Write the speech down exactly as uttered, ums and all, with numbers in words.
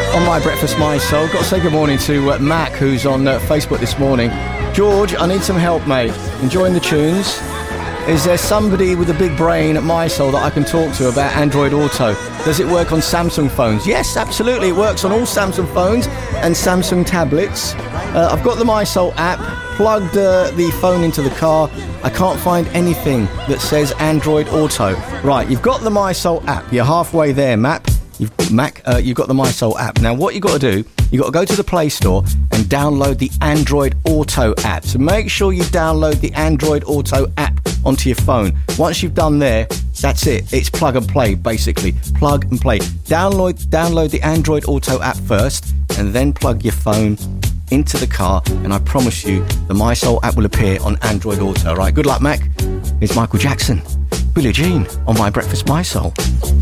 on My Breakfast, My Soul. Got to say good morning to uh, Mac, who's on uh, Facebook this morning. George, I need some help, mate. Enjoying the tunes. Is there somebody with a big brain at My Soul that I can talk to about Android Auto? Does it work on Samsung phones? Yes, absolutely. It works on all Samsung phones and Samsung tablets. Uh, I've got the My Soul app, plugged uh, the phone into the car. I can't find anything that says Android Auto. Right, you've got the My Soul app. You're halfway there, Map. You've, Mac, uh, you've got the My Soul app. Now, what you've got to do, you've got to go to the Play Store and download the Android Auto app. So make sure you download the Android Auto app onto your phone. Once you've done there, that's it. It's plug and play, basically. Plug and play. Download, download the Android Auto app first, and then plug your phone into the car, and I promise you, the My Soul app will appear on Android Auto. Right, good luck, Mac. It's Michael Jackson, Billie Jean on My Breakfast, My Soul.